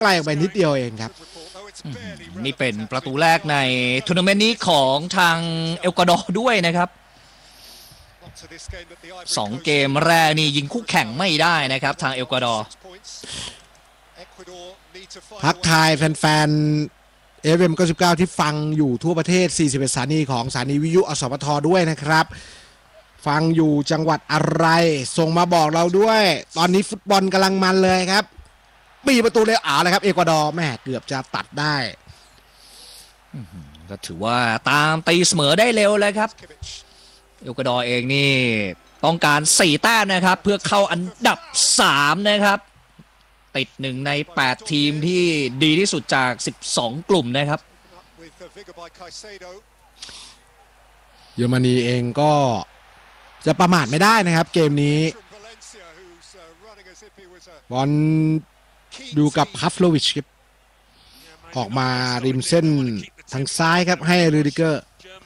ไกลออกไปนิดเดียวเองครับนี่เป็นประตูแรกในทัวร์นาเมนต์นี้ของทางเอกวาดอร์ด้วยนะครับ2 เกมแรกนี่ยิงคู่แข่งไม่ได้นะครับทางเอกวาดอร์ทักทายแฟนๆ FM 99ที่ฟังอยู่ทั่วประเทศ41สถานีของสถานีวิทยุอสมทด้วยนะครับฟังอยู่จังหวัดอะไรส่งมาบอกเราด้วยตอนนี้ฟุตบอลกำลังมันเลยครับปีประตูเลยเลยครับเอกวาดอร์แม่เกือบจะตัดได้ก็ถือว่าตามตีเสมอได้เร็วเลยครับเอกวาดอร์เองนี่ต้องการ4 แต้มนะครับเพื่อเข้าอันดับ3นะครับติด1 ใน 8 ทีมที่ดีที่สุดจาก12 กลุ่มนะครับเยอรมนีเองก็จะประมาทไม่ได้นะครับเกมนี้บอลดูกับฮัฟโลวิชครับออกมาริมเส้นทางซ้ายครับให้รูดิเกอร์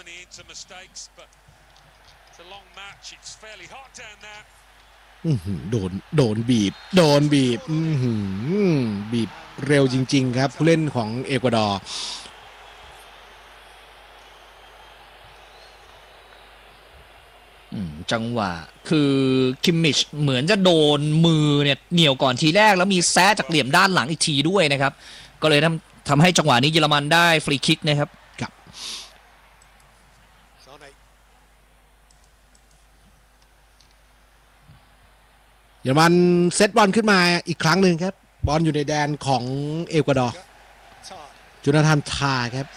โดนบีบบีบเร็วจริงๆครับผู้เล่นของเอกวาดอร์จังหวะคือคิมมิชเหมือนจะโดนมือเนี่ยเหนี่ยวก่อนทีแรกแล้วมีแซะจากเหลี่ยมด้านหลังอีกทีด้วยนะครับก็เลยทำให้จังหวะนี้เยอรมันได้ฟรีคิกนะครับเยอรมันเซตบอลขึ้นมาอีกครั้งหนึ่งครับบอลอยู่ในแดนของเอกวาดอร์จูนาธานทาครับ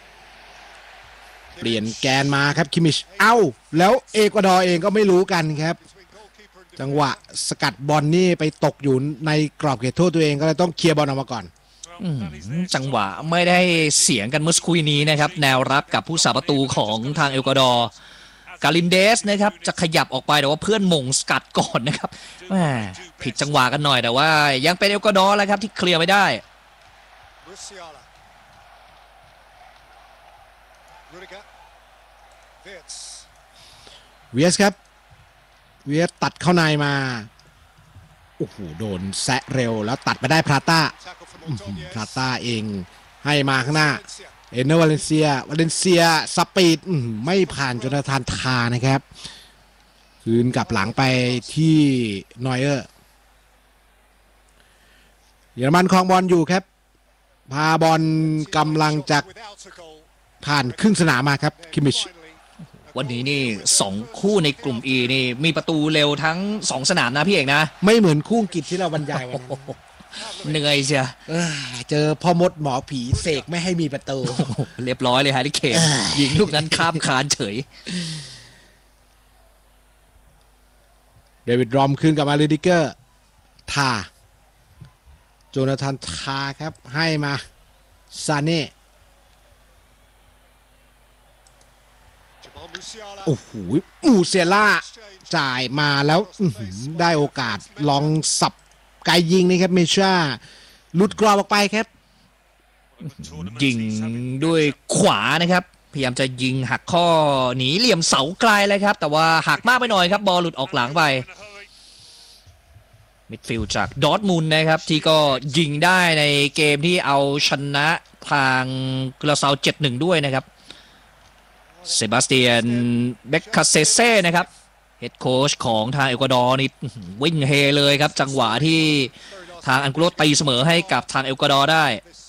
เปลี่ยนแกนมาครับคิมิชแล้วเอกวาดอร์เองก็ไม่รู้กันครับจังหวะสกัดบอลนี่ไปตกอยู่ในกรอบเขตโทษตัวเองก็เลยต้องเคลียร์บอลออกมาก่อนจังหวะไม่ได้เสียงกันเมื่อสักครู่นี้นะครับแนวรับกับผู้สาประตูของทางเอกวาดอร์กาลินเดสนะครับจะขยับออกไปแต่ว่าเพื่อนหม่งสกัดก่อนนะครับผิดจังหวะกันหน่อยแต่ว่ายังเป็นเอกวาดอร์แล้วครับที่เคลียร์ไม่ได้เวียสครับเวียสตัดเข้าในมาโอ้โหโดนแซะเร็วแล้วตัดไปได้พราต้าเองให้มาข้างหน้าเอเนอร์วาเลนเซียสปีดไม่ผ่านจนทานทานะครับคืนกลับหลังไปที่นอยเออร์เยอรมันครองบอลอยู่ครับพาบอลกำลังจะผ่านครึ่งสนามมาครับคิมิชวันนี้นี่2 คู่ในกลุ่ม E นี่มีประตูเร็วทั้ง2 สนามนะพี่เอกนะไม่เหมือนคู่อังกฤษที่เราบรรยายวันเหนื่อยเชียเจอพ่อมดหมอผีเสกไม่ให้มีประตูเรียบร้อยเลยฮะที่เขตยิงลูกนั้นข้ามคานเฉยเดวิดรอมคืนกับมาริดิเกอร์ทาโจนาธานทาครับให้มาซาเน่โอ้โหมูเซล่าจ่ายมาแล้วได้โอกาสลองสับไกยิงนะครับเมช่าหลุดกรอบออกไปครับยิงด้วยขวานะครับพยายามจะยิงหักข้อหนีเหลี่ยมเสาไกลเลยครับแต่ว่าหักมากไปหน่อยครับบอลหลุดออกหลังไปมิดฟิลด์จากดอร์ทมุนด์นะครับที่ก็ยิงได้ในเกมที่เอาชนะทางกราซาว 7-1 ด้วยนะครับเซบาสเตียนเบคคาเซเซ่นะครับเฮดโค้ชของทางเอกวาดอร์นี่วิ่งเฮเลยครับจังหวะที่ทางอันกุโรตีเสมอให้กับทางเอกวาดอร์ได้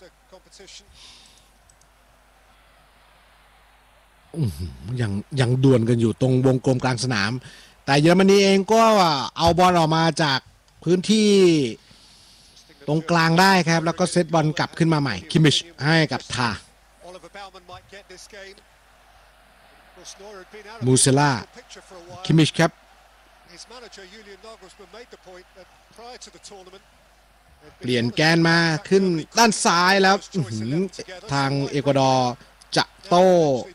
ยังดวลกันอยู่ตรงวงกลมกลางสนามแต่เยอรมนีเองก็เอาบอลออกมาจากพื้นที่ตรงกลางได้ครับแล้วก็เซตบอลกลับขึ้นมาใหม่คิมิชให้กับทามูเซล่าคิมิชครับเปลี่ยนแกนมาขึ้นด้านซ้ายแล้วทางเอกวาดอร์จะโต้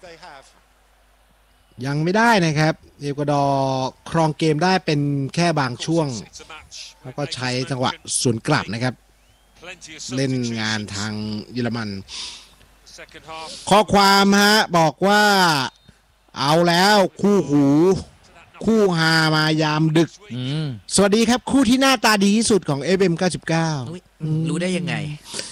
ยังไม่ได้นะครับเอกวาดอร์ครองเกมได้เป็นแค่บางช่วงแล้วก็ใช้จังหวะสวนกลับนะครับเล่นงานทางเยอรมันข้อความบอกว่าเอาแล้วคู่หูคู่ฮามายามดึกสวัสดีครับคู่ที่หน้าตาดีที่สุดของ FM 99 รู้ได้ยังไง